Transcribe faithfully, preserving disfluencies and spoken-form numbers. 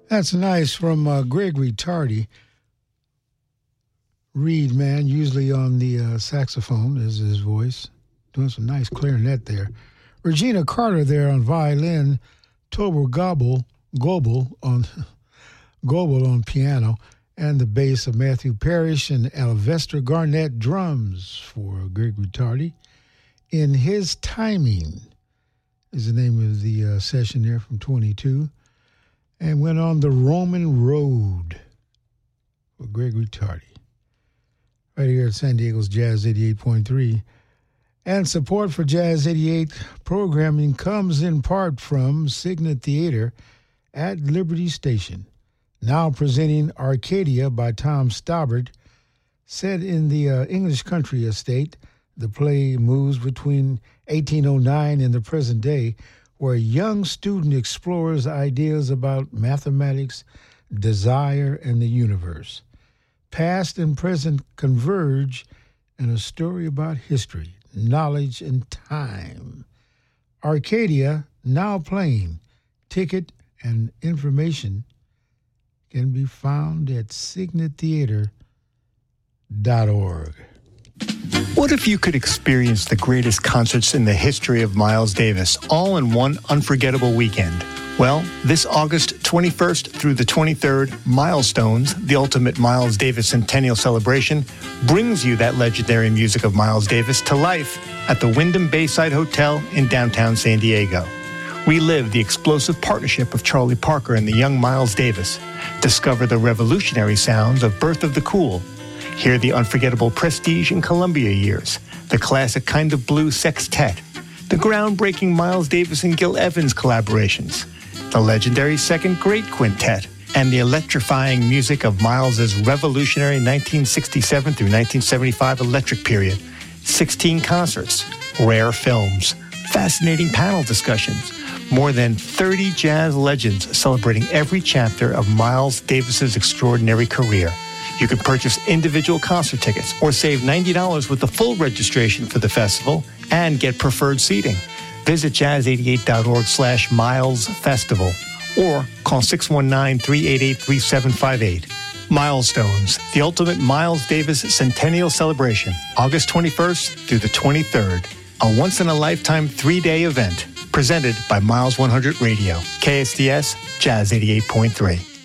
That's nice from uh, Gregory Tardy. Reed, man, usually on the uh, saxophone is his voice. Doing some nice clarinet there. Regina Carter there on violin. Tober Gobble, Goebel on Goebel on piano. And the bass of Matthew Parrish and Alvester Garnett drums for Gregory Tardy. In His Timing is the name of the uh, session there from twenty-two. And went on the Roman Road for Gregory Tardy. Right here at San Diego's Jazz eighty-eight point three. And support for Jazz eighty-eight programming comes in part from Signet Theater at Liberty Station. Now presenting Arcadia by Tom Stobbart. Set in the uh, English country estate, the play moves between eighteen oh nine and the present day, where a young student explores ideas about mathematics, desire, and the universe. Past and present converge in a story about history, knowledge, and time. Arcadia, now playing. Ticket and information can be found at signet theater dot org. What if you could experience the greatest concerts in the history of Miles Davis all in one unforgettable weekend? Well, this August twenty-first through the twenty-third, Milestones, the ultimate Miles Davis Centennial Celebration, brings you that legendary music of Miles Davis to life at the Wyndham Bayside Hotel in downtown San Diego. Relive the explosive partnership of Charlie Parker and the young Miles Davis. Discover the revolutionary sounds of Birth of the Cool. Hear the unforgettable Prestige and Columbia years, the classic Kind of Blue sextet, the groundbreaking Miles Davis and Gil Evans collaborations, the legendary Second Great Quintet, and the electrifying music of Miles's revolutionary nineteen sixty-seven through nineteen seventy-five electric period. sixteen concerts, rare films, fascinating panel discussions, more than thirty jazz legends celebrating every chapter of Miles Davis's extraordinary career. You can purchase individual concert tickets or save ninety dollars with the full registration for the festival and get preferred seating. Visit jazz eighty-eight dot org slash Miles Festival or call six one nine, three eight eight, three seven five eight. Milestones, the ultimate Miles Davis Centennial Celebration, August twenty-first through the twenty-third. A once-in-a-lifetime three-day event presented by Miles one hundred Radio, K S D S, Jazz eighty-eight point three.